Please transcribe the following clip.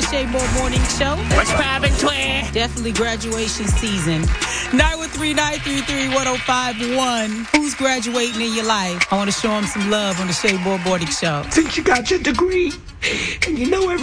Shea Moore Morning Show. What's poppin', twin? Definitely graduation season. 913-933-1051. Who's graduating in your life? I want to show them some love on the Shea Moore Morning Show. Since you got your degree, and you know